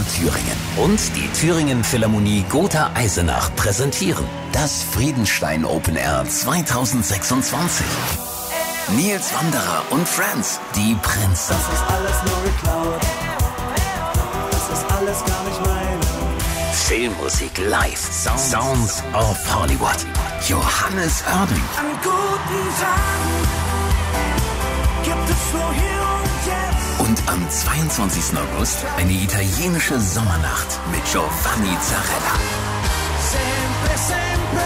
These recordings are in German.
Thüringen und die Thüringen Philharmonie Gotha Eisenach präsentieren das Friedenstein Open Air 2026. Nils Wanderer und Friends, die Prinzen. Das ist alles nur geklaut. Das ist alles gar nicht mein. Filmmusik live. Sounds of Hollywood. Johannes Oerding. An guten Tagen gibt es nur hier und jetzt. Und am 22. August eine italienische Sommernacht mit Giovanni Zarella. Sempre, sempre.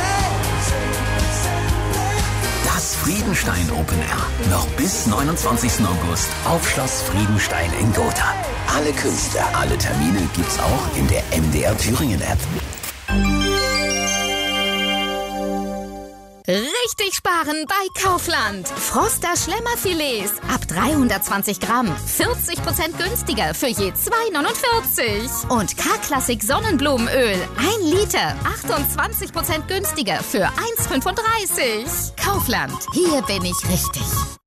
Das Friedenstein Open Air. Noch bis 29. August auf Schloss Friedenstein in Gotha. Alle Künstler, alle Termine gibt's auch in der MDR Thüringen App. Richtig sparen bei Kaufland. Froster Schlemmerfilets ab 320 Gramm. 40% günstiger für je 2,49. Und K-Klassik Sonnenblumenöl 1 Liter. 28% günstiger für 1,35. Kaufland. Hier bin ich richtig.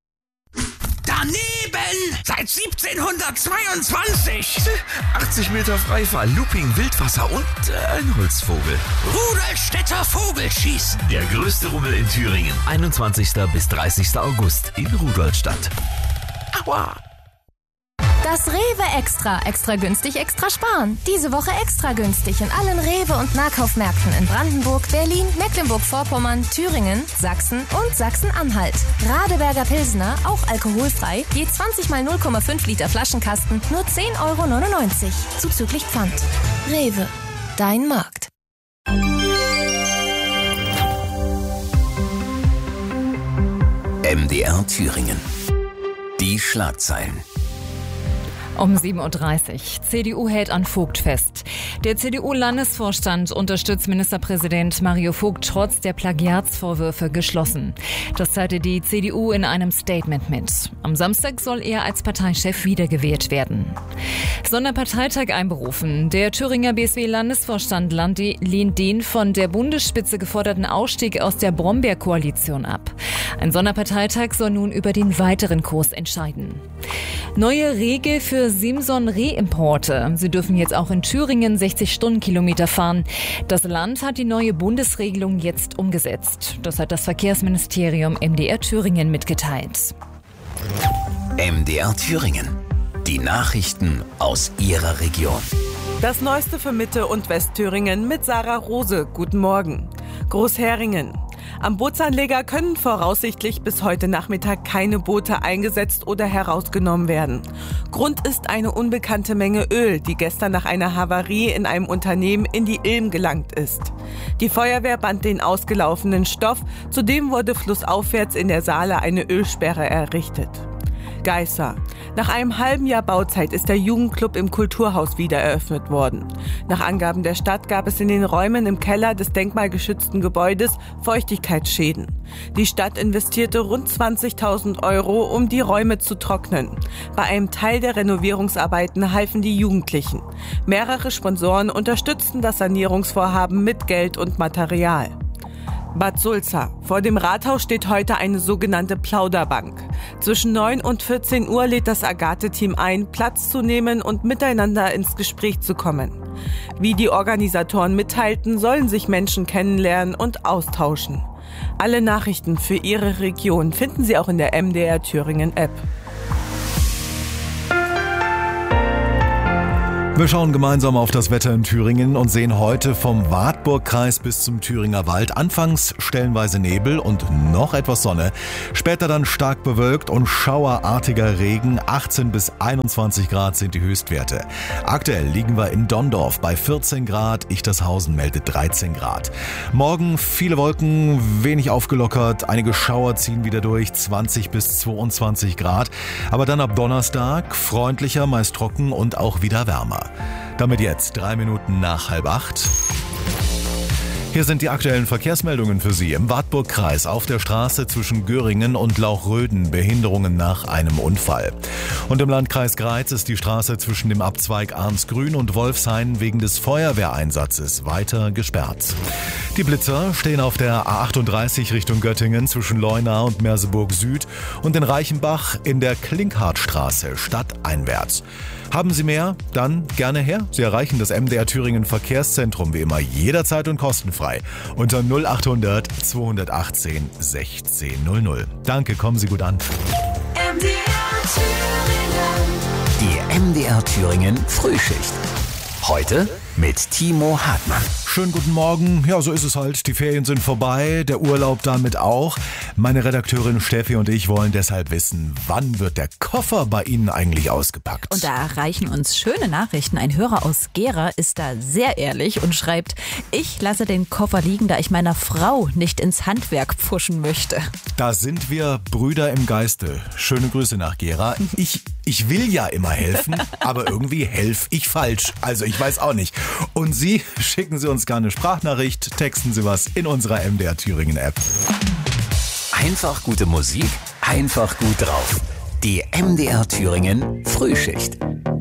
Daneben! Seit 1722! 80 Meter Freifall, Looping, Wildwasser und ein Holzvogel. Rudolstädter Vogelschießen! Der größte Rummel in Thüringen. 21. bis 30. August in Rudolstadt. Aua! Das Rewe Extra. Extra günstig, extra sparen. Diese Woche extra günstig in allen Rewe- und Nahkaufmärkten in Brandenburg, Berlin, Mecklenburg-Vorpommern, Thüringen, Sachsen und Sachsen-Anhalt. Radeberger Pilsner, auch alkoholfrei, je 20 mal 0,5 Liter Flaschenkasten, nur 10,99 €. Zuzüglich Pfand. Rewe. Dein Markt. MDR Thüringen. Die Schlagzeilen. Um 7:30 Uhr. CDU hält an Vogt fest. Der CDU-Landesvorstand unterstützt Ministerpräsident Mario Vogt trotz der Plagiatsvorwürfe geschlossen. Das teilte die CDU in einem Statement mit. Am Samstag soll er als Parteichef wiedergewählt werden. Sonderparteitag einberufen. Der Thüringer BSW-Landesvorstand lehnt den von der Bundesspitze geforderten Ausstieg aus der Brombeer-Koalition ab. Ein Sonderparteitag soll nun über den weiteren Kurs entscheiden. Neue Regel für Simson-Rehimporte. Sie dürfen jetzt auch in Thüringen 60 Stundenkilometer fahren. Das Land hat die neue Bundesregelung jetzt umgesetzt. Das hat das Verkehrsministerium MDR Thüringen mitgeteilt. MDR Thüringen. Die Nachrichten aus Ihrer Region. Das Neueste für Mitte- und Westthüringen mit Sarah Rose. Guten Morgen. Großheringen. Am Bootsanleger können voraussichtlich bis heute Nachmittag keine Boote eingesetzt oder herausgenommen werden. Grund ist eine unbekannte Menge Öl, die gestern nach einer Havarie in einem Unternehmen in die Ilm gelangt ist. Die Feuerwehr band den ausgelaufenen Stoff, zudem wurde flussaufwärts in der Saale eine Ölsperre errichtet. Geisser. Nach einem halben Jahr Bauzeit ist der Jugendclub im Kulturhaus wieder eröffnet worden. Nach Angaben der Stadt gab es in den Räumen im Keller des denkmalgeschützten Gebäudes Feuchtigkeitsschäden. Die Stadt investierte rund 20.000 €, um die Räume zu trocknen. Bei einem Teil der Renovierungsarbeiten halfen die Jugendlichen. Mehrere Sponsoren unterstützten das Sanierungsvorhaben mit Geld und Material. Bad Sulza. Vor dem Rathaus steht heute eine sogenannte Plauderbank. Zwischen 9 und 14 Uhr lädt das Agathe-Team ein, Platz zu nehmen und miteinander ins Gespräch zu kommen. Wie die Organisatoren mitteilten, sollen sich Menschen kennenlernen und austauschen. Alle Nachrichten für Ihre Region finden Sie auch in der MDR Thüringen App. Wir schauen gemeinsam auf das Wetter in Thüringen und sehen heute vom Wartburgkreis bis zum Thüringer Wald anfangs stellenweise Nebel und noch etwas Sonne, später dann stark bewölkt und schauerartiger Regen. 18 bis 21 Grad sind die Höchstwerte. Aktuell liegen wir in Donndorf bei 14 Grad, Ichtershausen meldet 13 Grad. Morgen viele Wolken, wenig aufgelockert, einige Schauer ziehen wieder durch, 20 bis 22 Grad. Aber dann ab Donnerstag freundlicher, meist trocken und auch wieder wärmer. Damit jetzt 3 Minuten nach 7:30. Hier sind die aktuellen Verkehrsmeldungen für Sie. Im Wartburgkreis auf der Straße zwischen Göringen und Lauchröden Behinderungen nach einem Unfall. Und im Landkreis Greiz ist die Straße zwischen dem Abzweig Arnsgrün und Wolfshain wegen des Feuerwehreinsatzes weiter gesperrt. Die Blitzer stehen auf der A38 Richtung Göttingen zwischen Leuna und Merseburg Süd und in Reichenbach in der Klinkhardtstraße stadteinwärts. Haben Sie mehr? Dann gerne her. Sie erreichen das MDR Thüringen Verkehrszentrum wie immer jederzeit und kostenfrei unter 0800 218 1600. Danke, kommen Sie gut an. Die MDR Thüringen Frühschicht. Heute mit Timo Hartmann. Schönen guten Morgen. Ja, so ist es halt. Die Ferien sind vorbei, der Urlaub damit auch. Meine Redakteurin Steffi und ich wollen deshalb wissen, wann wird der Koffer bei Ihnen eigentlich ausgepackt? Und da erreichen uns schöne Nachrichten. Ein Hörer aus Gera ist da sehr ehrlich und schreibt, ich lasse den Koffer liegen, da ich meiner Frau nicht ins Handwerk pfuschen möchte. Da sind wir Brüder im Geiste. Schöne Grüße nach Gera. Ich will ja immer helfen, aber irgendwie helfe ich falsch. Also ich weiß auch nicht. Und Sie, schicken Sie uns gerne eine Sprachnachricht, texten Sie was in unserer MDR Thüringen App. Einfach gute Musik, einfach gut drauf. Die MDR Thüringen Frühschicht.